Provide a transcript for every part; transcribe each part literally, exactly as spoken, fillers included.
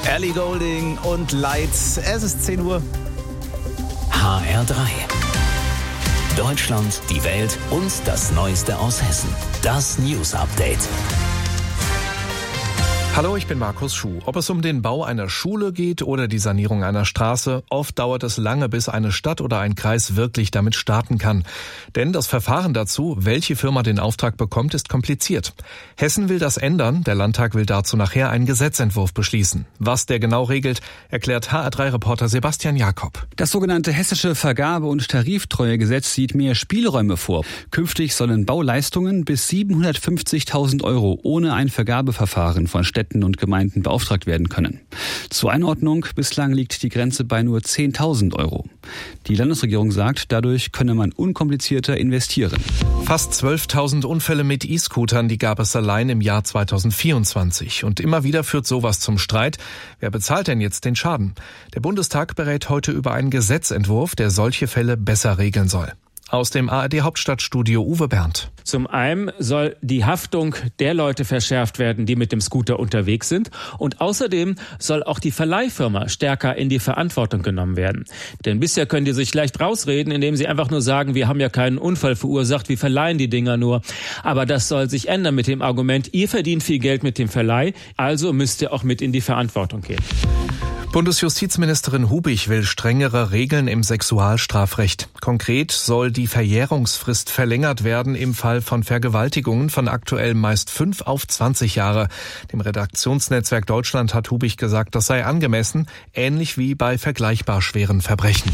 Ellie Goulding und Lights. Es ist zehn Uhr. H R drei. Deutschland, die Welt und das Neueste aus Hessen. Das News Update. Hallo, ich bin Markus Schuh. Ob es um den Bau einer Schule geht oder die Sanierung einer Straße, oft dauert es lange, bis eine Stadt oder ein Kreis wirklich damit starten kann. Denn das Verfahren dazu, welche Firma den Auftrag bekommt, ist kompliziert. Hessen will das ändern, der Landtag will dazu nachher einen Gesetzentwurf beschließen. Was der genau regelt, erklärt H R drei Reporter Sebastian Jakob. Das sogenannte Hessische Vergabe- und Tariftreuegesetz sieht mehr Spielräume vor. Künftig sollen Bauleistungen bis siebenhundertfünfzigtausend Euro ohne ein Vergabeverfahren von Städten und Gemeinden beauftragt werden können. Zur Einordnung, bislang liegt die Grenze bei nur zehntausend Euro. Die Landesregierung sagt, dadurch könne man unkomplizierter investieren. Fast zwölftausend Unfälle mit E-Scootern, die gab es allein im Jahr zweitausendvierundzwanzig. Und immer wieder führt sowas zum Streit. Wer bezahlt denn jetzt den Schaden? Der Bundestag berät heute über einen Gesetzentwurf, der solche Fälle besser regeln soll. Aus dem A R D-Hauptstadtstudio Uwe Berndt. Zum einen soll die Haftung der Leute verschärft werden, die mit dem Scooter unterwegs sind. Und außerdem soll auch die Verleihfirma stärker in die Verantwortung genommen werden. Denn bisher können die sich leicht rausreden, indem sie einfach nur sagen, wir haben ja keinen Unfall verursacht, wir verleihen die Dinger nur. Aber das soll sich ändern mit dem Argument, ihr verdient viel Geld mit dem Verleih, also müsst ihr auch mit in die Verantwortung gehen. Bundesjustizministerin Hubig will strengere Regeln im Sexualstrafrecht. Konkret soll die Verjährungsfrist verlängert werden im Fall von Vergewaltigungen von aktuell meist fünf auf zwanzig Jahre. Dem Redaktionsnetzwerk Deutschland hat Hubig gesagt, das sei angemessen, ähnlich wie bei vergleichbar schweren Verbrechen.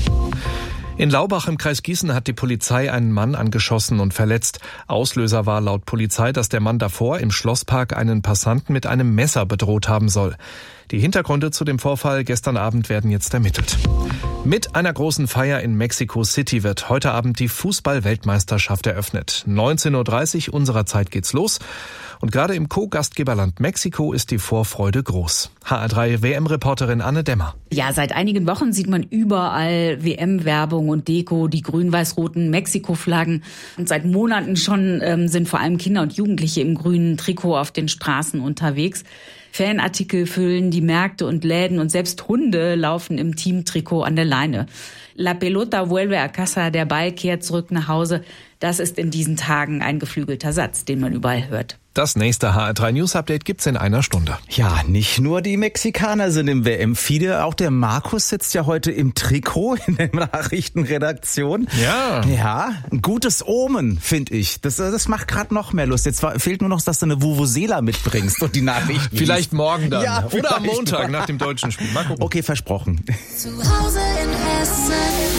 In Laubach im Kreis Gießen hat die Polizei einen Mann angeschossen und verletzt. Auslöser war laut Polizei, dass der Mann davor im Schlosspark einen Passanten mit einem Messer bedroht haben soll. Die Hintergründe zu dem Vorfall gestern Abend werden jetzt ermittelt. Mit einer großen Feier in Mexico City wird heute Abend die Fußball-Weltmeisterschaft eröffnet. neunzehn Uhr dreißig unserer Zeit geht's los. Und gerade im Co-Gastgeberland Mexiko ist die Vorfreude groß. H R drei W M-Reporterin Anne Demmer. Ja, seit einigen Wochen sieht man überall W M-Werbung und Deko, die grün-weiß-roten Mexiko-Flaggen. Und seit Monaten schon ähm, sind vor allem Kinder und Jugendliche im grünen Trikot auf den Straßen unterwegs. Fanartikel füllen die Märkte und Läden und selbst Hunde laufen im Teamtrikot an der Leine. La pelota vuelve a casa, der Ball kehrt zurück nach Hause. Das ist in diesen Tagen ein geflügelter Satz, den man überall hört. Das nächste H R drei News Update gibt's in einer Stunde. Ja, nicht nur die Mexikaner sind im W M-Fiede, auch der Markus sitzt ja heute im Trikot in der Nachrichtenredaktion. Ja. Ja, ein gutes Omen, finde ich. Das, das macht gerade noch mehr Lust. Jetzt fehlt nur noch, dass du eine Vuvuzela mitbringst und die Nachrichten. Vielleicht morgen dann. Ja, oder am Montag nach dem deutschen Spiel. Mal gucken. Okay, versprochen. Zu Hause in Hessen.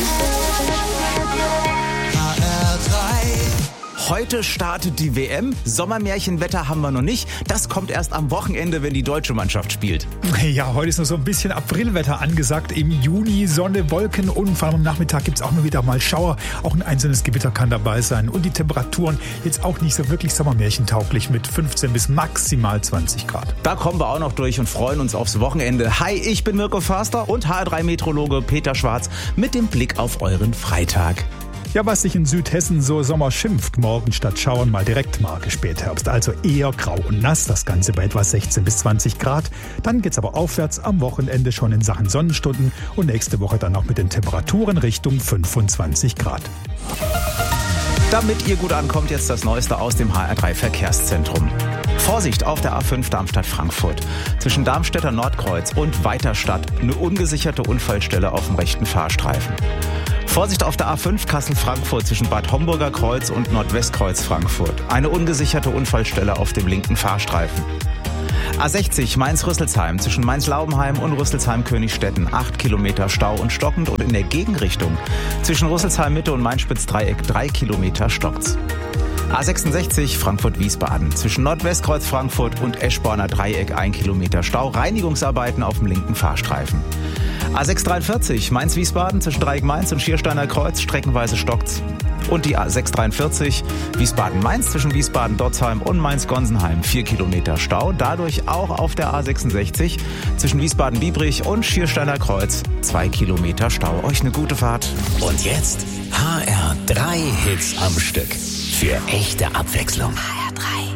H R drei. Heute startet die W M. Sommermärchenwetter haben wir noch nicht. Das kommt erst am Wochenende, wenn die deutsche Mannschaft spielt. Ja, heute ist noch so ein bisschen Aprilwetter angesagt. Im Juni Sonne, Wolken und vor allem am Nachmittag gibt es auch nur wieder mal Schauer. Auch ein einzelnes Gewitter kann dabei sein. Und die Temperaturen jetzt auch nicht so wirklich sommermärchentauglich mit fünfzehn bis maximal zwanzig Grad. Da kommen wir auch noch durch und freuen uns aufs Wochenende. Hi, ich bin Mirko Förster und H R drei Meteorologe Peter Schwarz mit dem Blick auf euren Freitag. Ja, was sich in Südhessen so Sommer schimpft, morgen statt Schauern mal Direktmarke Spätherbst, also eher grau und nass, das Ganze bei etwa sechzehn bis zwanzig Grad. Dann geht's aber aufwärts am Wochenende schon in Sachen Sonnenstunden und nächste Woche dann auch mit den Temperaturen Richtung fünfundzwanzig Grad. Damit ihr gut ankommt, jetzt das Neueste aus dem H R drei Verkehrszentrum. Vorsicht auf der A fünf Darmstadt-Frankfurt. Zwischen Darmstädter Nordkreuz und Weiterstadt eine ungesicherte Unfallstelle auf dem rechten Fahrstreifen. Vorsicht auf der A fünf Kassel-Frankfurt zwischen Bad Homburger Kreuz und Nordwestkreuz Frankfurt. Eine ungesicherte Unfallstelle auf dem linken Fahrstreifen. A sechzig Mainz-Rüsselsheim zwischen Mainz-Laubenheim und Rüsselsheim-Königstetten. acht Kilometer Stau und stockend und in der Gegenrichtung. Zwischen Rüsselsheim-Mitte und Main-Spitz-Dreieck drei Kilometer stockt's. A sechsundsechzig Frankfurt-Wiesbaden zwischen Nordwestkreuz Frankfurt und Eschborner Dreieck ein Kilometer Stau. Reinigungsarbeiten auf dem linken Fahrstreifen. A sechshundertdreiundvierzig Mainz-Wiesbaden zwischen Dreieck-Mainz und Schiersteiner Kreuz streckenweise stockt's. Und die A sechshundertdreiundvierzig Wiesbaden-Mainz zwischen Wiesbaden-Dotzheim und Mainz-Gonsenheim vier Kilometer Stau. Dadurch auch auf der A sechsundsechzig zwischen Wiesbaden-Biebrich und Schiersteiner Kreuz zwei Kilometer Stau. Euch eine gute Fahrt. Und jetzt H R drei Hits am Stück. Für echte Abwechslung. H R drei.